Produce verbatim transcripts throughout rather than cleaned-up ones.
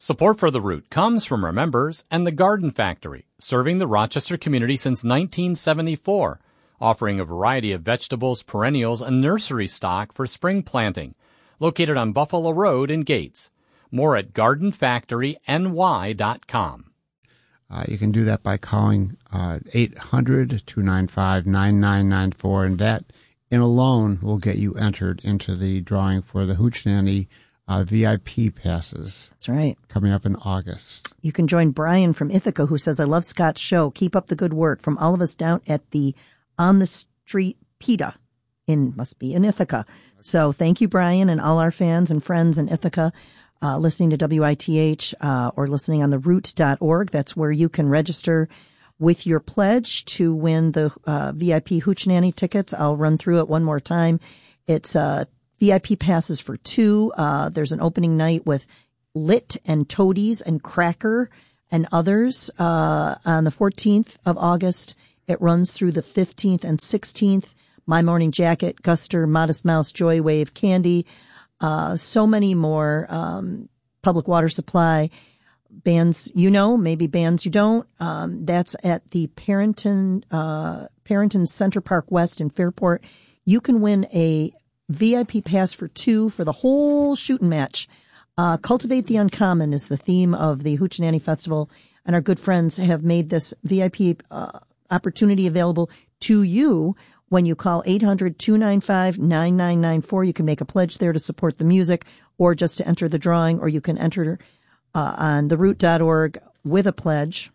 Support for The Root comes from our members and the Garden Factory, serving the Rochester community since nineteen seventy-four, offering a variety of vegetables, perennials, and nursery stock for spring planting. Located on Buffalo Road in Gates. More at garden factory n y dot com. Uh, you can do that by calling uh, eight hundred, two nine five, nine nine nine four, and that in alone will get you entered into the drawing for the Hoochneanny uh, V I P passes. That's right. Coming up in August. You can join Brian from Ithaca, who says, I love Scott's show. Keep up the good work. From all of us down at the On the Street PETA in, must be in Ithaca. So thank you, Brian, and all our fans and friends in Ithaca. Uh, listening to W I T H uh, or listening on the root dot org. That's where you can register with your pledge to win the uh, V I P Hoochneanny tickets. I'll run through it one more time. It's uh, V I P passes for two. Uh, there's an opening night with Lit and Toadies and Cracker and others uh, on the fourteenth of August. It runs through the fifteenth and sixteenth. My Morning Jacket, Guster, Modest Mouse, Joy Wave, Candy, Uh, so many more, um, Public Water Supply, bands you know, maybe bands you don't. Um, that's at the Parrington, uh, Parrington Center Park West in Fairport. You can win a V I P pass for two for the whole shooting match. Uh, Cultivate the Uncommon is the theme of the Hoochneanny Festival, and our good friends have made this V I P, uh, opportunity available to you. When you call eight hundred, two nine five, nine nine nine four, you can make a pledge there to support the music or just to enter the drawing, or you can enter uh, on the root dot org with a pledge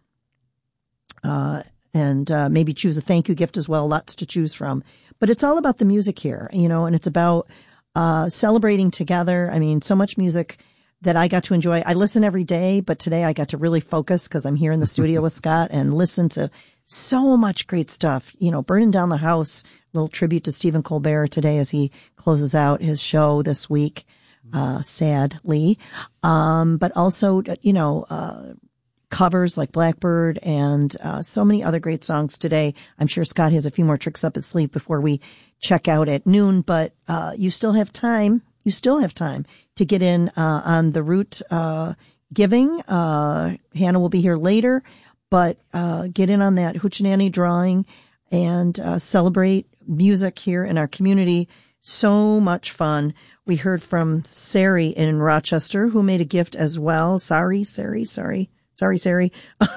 uh, and uh, maybe choose a thank you gift as well. Lots to choose from. But it's all about the music here, you know, and it's about uh, celebrating together. I mean, so much music that I got to enjoy. I listen every day, but today I got to really focus because I'm here in the studio with Scott and listen to so much great stuff, you know, Burning Down the House, little tribute to Stephen Colbert today as he closes out his show this week, uh, sadly. Um, but also, you know, uh, covers like Blackbird and, uh, so many other great songs today. I'm sure Scott has a few more tricks up his sleeve before we check out at noon, but, uh, you still have time. You still have time to get in, uh, on the Root, uh, giving. Uh, Hannah will be here later. But uh get in on that Hoochneanny drawing and uh celebrate music here in our community. So much fun. We heard from Sari in Rochester, who made a gift as well. Sorry, Sari, sorry. Sorry, Sari.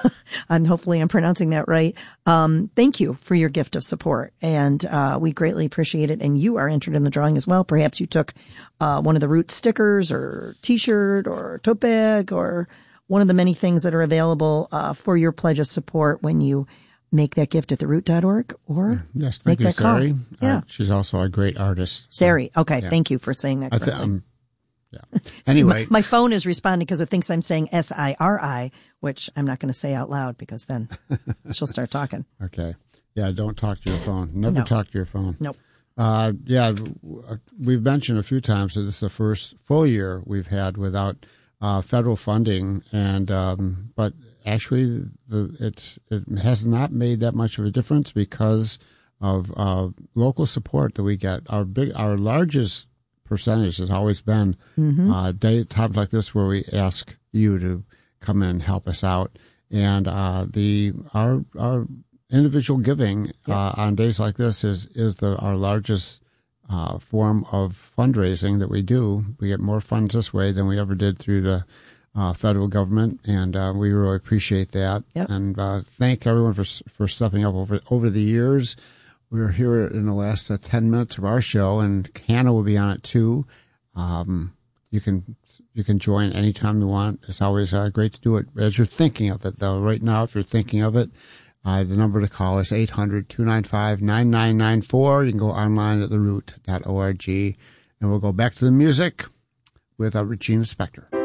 And hopefully I'm pronouncing that right. Um, thank you for your gift of support. And uh we greatly appreciate it. And you are entered in the drawing as well. Perhaps you took uh one of the Root stickers or T-shirt or tote bag or one of the many things that are available uh, for your pledge of support when you make that gift at the root dot org or yes, make thank you, that call. Sari. Yeah. Uh, she's also a great artist. Sari. Okay. Yeah. Thank you for saying that correctly. I th- um, yeah. Anyway. my, my phone is responding because it thinks I'm saying S I R I, which I'm not going to say out loud because then she'll start talking. Okay. Yeah, don't talk to your phone. Never No. talk to your phone. Nope. Uh, yeah, we've mentioned a few times that this is the first full year we've had without Uh, federal funding, and um, but actually, the, it's it has not made that much of a difference because of uh, local support that we get. Our big, our largest percentage has always been mm-hmm. uh, day times like this where we ask you to come in and help us out, and uh, the our our individual giving yeah. uh, on days like this is is the our largest Uh, form of fundraising that we do. We get more funds this way than we ever did through the uh, federal government, and uh, we really appreciate that. Yep. And uh, thank everyone for for stepping up over over the years. We were here in the last uh, ten minutes of our show, and Hannah will be on it too. Um, you can you can join anytime you want. It's always uh, great to do it as you're thinking of it, though. Right now, if you're thinking of it, Uh, the number to call is eight hundred, two nine five, nine nine nine four. You can go online at the root dot org, and we'll go back to the music with uh, Regina Spektor.